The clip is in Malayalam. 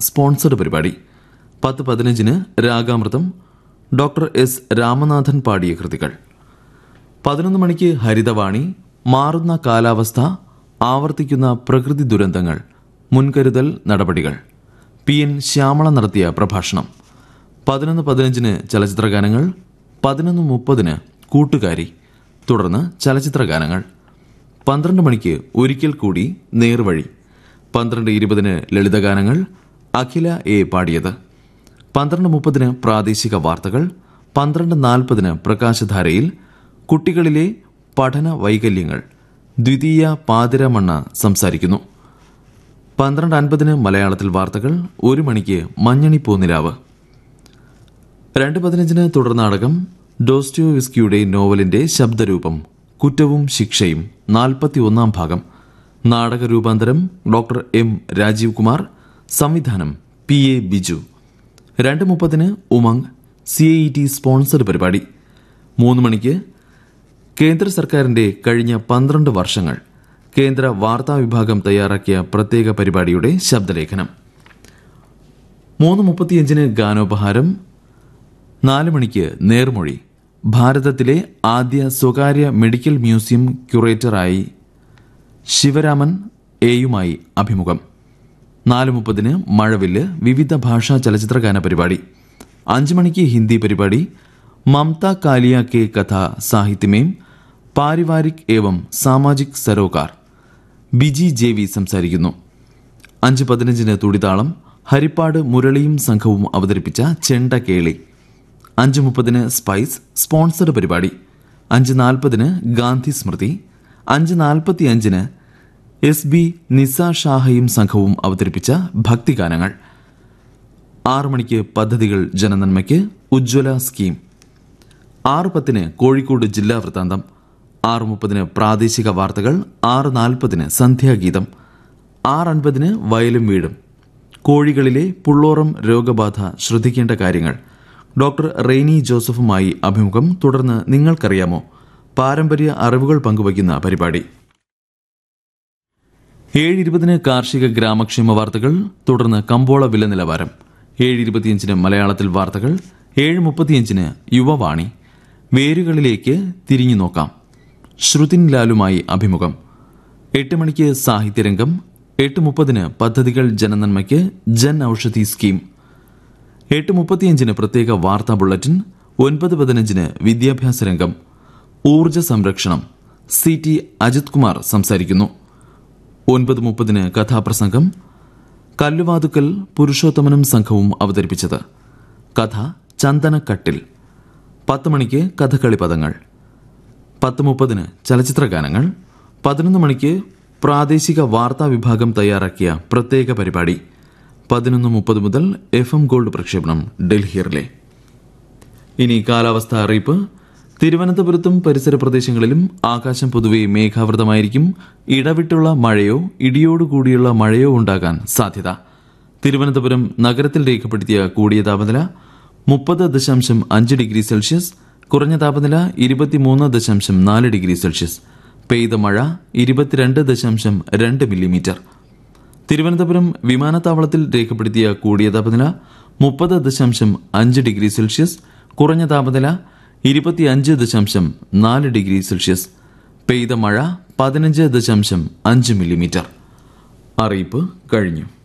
സ്പോൺസർഡ് പരിപാടി. 10:15 രാഗാമൃതം ഡോക്ടർ എസ് രാമനാഥൻ പാടിയ കൃതികൾ. 11 മണിക്ക് ഹരിതവാണി, മാറുന്ന കാലാവസ്ഥ, ആവർത്തിക്കുന്ന പ്രകൃതി ദുരന്തങ്ങൾ, മുൻകരുതൽ നടപടികൾ. PN ശ്യാമള നടത്തിയ പ്രഭാഷണം. 11:15 ചലച്ചിത്രഗാനങ്ങൾ. 11:30 കൂട്ടുകാരി, തുടർന്ന് ചലച്ചിത്രഗാനങ്ങൾ. 12 മണിക്ക് ഒരിക്കൽ കൂടി നേർവഴി. 12:20 ലളിതഗാനങ്ങൾ, അഖില എ പാടിയത്. 12:30 പ്രാദേശിക വാർത്തകൾ. 12:40 പ്രകാശധാരയിൽ കുട്ടികളിലെ പഠന വൈകല്യങ്ങൾ, ദ്വിതീയ പാതിരമണ്ണ സംസാരിക്കുന്നു. 12:50 മലയാളത്തിൽ വാർത്തകൾ. 1 മണിക്ക് മഞ്ഞണി പൂനിലാവ്. 2:15 തുടർ നാടകം ഡോസ്റ്റോയെവ്സ്കിയുടെ നോവലിന്റെ ശബ്ദരൂപം കുറ്റവും ശിക്ഷയും 41 ഭാഗം. നാടക രൂപാന്തരം ഡോക്ടർ M രാജീവ് കുമാർ. സംവിധാനം PA Biju. 2:30 Umang CIET sponsored പരിപാടി. 3 മണിക്ക് കേന്ദ്ര സർക്കാരിന്റെ കഴിഞ്ഞ 12 വർഷങ്ങൾ കേന്ദ്ര വാർത്താ വിഭാഗം തയ്യാറാക്കിയ പ്രത്യേക പരിപാടിയുടെ ശബ്ദലേഖനം. 3:35 ഗാനോപഹാരം. 4 മണിക്ക് നേർമൊഴി. ഭാരതത്തിലെ ആദ്യ സ്വകാര്യ മെഡിക്കൽ മ്യൂസിയം ക്യൂറേറ്ററായി ശിവരാമൻ എയുമായി അഭിമുഖം. 4:30 മഴവില്ല്, വിവിധ ഭാഷാ ചലച്ചിത്രഗാന പരിപാടി. 5 മണിക്ക് ഹിന്ദി പരിപാടി. മമത കാലിയ കെ കഥ സാഹിത്യമേം പാരിവാരിക് ഏവം സാമാജിക് സരോകാർ. ബിജി JV സംസാരിക്കുന്നു. 5:15 തുടിതാളം, ഹരിപ്പാട് മുരളിയും സംഘവും അവതരിപ്പിച്ച ചെണ്ട കേളി. 5:30 സ്പൈസ് സ്പോൺസർഡ് പരിപാടി. 5:40 ഗാന്ധി സ്മൃതി. 5:45 SB നിസ ഷാഹയും സംഘവും അവതരിപ്പിച്ച ഭക്തിഗാനങ്ങൾ. 6 മണിക്ക് പദ്ധതികൾ ജനനന്മയ്ക്ക്, ഉജ്ജ്വല സ്കീം. 6:10 കോഴിക്കോട് ജില്ലാ വൃത്താന്തം. 6:30 പ്രാദേശിക വാർത്തകൾ. 6:40 സന്ധ്യാഗീതം. 6:50 വയലും വീടും. കോഴികളിലെ പുള്ളോറം രോഗബാധ ശ്രദ്ധിക്കേണ്ട കാര്യങ്ങൾ. ഡോക്ടർ റെയ്നി ജോസഫുമായി അഭിമുഖം. തുടർന്ന് നിങ്ങൾക്കറിയാമോ, പാരമ്പര്യ അറിവുകൾ പങ്കുവയ്ക്കുന്ന പരിപാടി. 7:20 കാർഷിക ഗ്രാമക്ഷേമ വാർത്തകൾ. തുടർന്ന് കമ്പോള വില നിലവാരം. 7:25 മലയാളത്തിൽ വാർത്തകൾ. 7:35 യുവവാണി, വേരുകളിലേക്ക് തിരിഞ്ഞു നോക്കാം. ശ്രുതിൻ ലാലുമായി അഭിമുഖം. 8 മണിക്ക് സാഹിത്യരംഗം. 8:30 പദ്ധതികൾ ജനനന്മയ്ക്ക്, ജൻ ഔഷധി സ്കീം. 8:35 പ്രത്യേക വാർത്താ ബുള്ളറ്റിൻ. 9:15 വിദ്യാഭ്യാസ രംഗം. ഊർജ്ജ സംരക്ഷണം. CT അജിത് കുമാർ സംസാരിക്കുന്നു. 9:30 കഥാപ്രസംഗം. കല്ലുവാതുക്കൽ പുരുഷോത്തമനും സംഘവും അവതരിപ്പിച്ചത്. കഥ ചന്ദനക്കട്ടിൽ. 10 മണിക്ക് കഥകളി പദങ്ങൾ. 10:30 ചലച്ചിത്രഗാനങ്ങൾ. 11 മണിക്ക് പ്രാദേശിക വാർത്താ വിഭാഗം തയ്യാറാക്കിയ പ്രത്യേക പരിപാടി. 11:30 മുതൽ FM ഗോൾഡ് പ്രക്ഷേപണം ഡൽഹി റിലേ. ഇനി കാലാവസ്ഥ അറിയിപ്പ്. തിരുവനന്തപുരത്തും പരിസര പ്രദേശങ്ങളിലും ആകാശം പൊതുവെ മേഘാവൃതമായിരിക്കും. ഇടവിട്ടുള്ള മഴയോ ഇടിയോടുകൂടിയുള്ള മഴയോ ഉണ്ടാകാൻ സാധ്യത. തിരുവനന്തപുരം നഗരത്തിൽ രേഖപ്പെടുത്തിയ കൂടിയ താപനില 30.5 ഡിഗ്രി സെൽഷ്യസ്, കുറഞ്ഞ താപനില 23.4 ഡിഗ്രി സെൽഷ്യസ്. പെയ്ത മഴ 22.2 മില്ലിമീറ്റർ. തിരുവനന്തപുരം വിമാനത്താവളത്തിൽ രേഖപ്പെടുത്തിയ കൂടിയ താപനില 30.5 ഡിഗ്രി സെൽഷ്യസ്, കുറഞ്ഞ താപനില 25.4 ഡിഗ്രി സെൽഷ്യസ്. പെയ്ത മഴ 15.5 മില്ലിമീറ്റർ. അറിയിപ്പ് കഴിഞ്ഞു.